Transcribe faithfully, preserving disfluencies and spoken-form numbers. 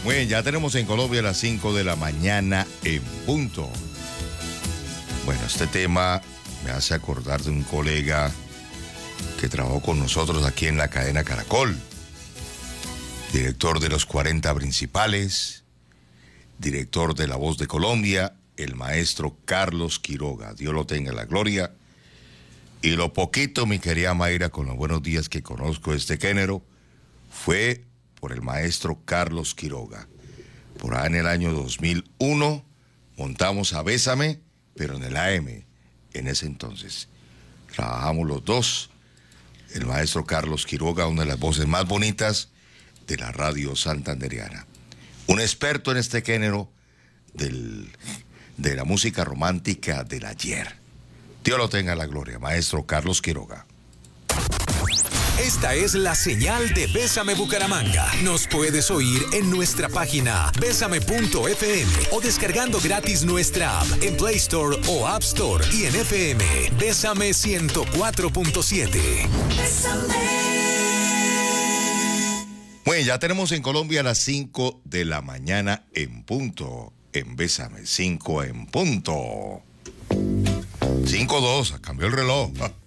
Bueno, ya tenemos en Colombia a las cinco de la mañana en punto. Bueno, este tema me hace acordar de un colega que trabajó con nosotros aquí en la cadena Caracol. Director de los cuarenta principales, director de La Voz de Colombia, el maestro Carlos Quiroga. Dios lo tenga en la gloria. Y lo poquito, mi querida Mayra, con los buenos días que conozco este género, fue por el maestro Carlos Quiroga. Por ahí en el año dos mil uno montamos a Bésame, pero en el A M, en ese entonces. Trabajamos los dos. El maestro Carlos Quiroga, una de las voces más bonitas de la radio santandereana. Un experto en este género del, de la música romántica del ayer. Dios lo tenga en la gloria, maestro Carlos Quiroga. Esta es la señal de Bésame Bucaramanga. Nos puedes oír en nuestra página bésame punto efe eme o descargando gratis nuestra app en Play Store o App Store y en F M. Bésame ciento cuatro punto siete. Bueno, ya tenemos en Colombia a las cinco de la mañana en punto. En Bésame, cinco en punto. cinco dos, cambió el reloj.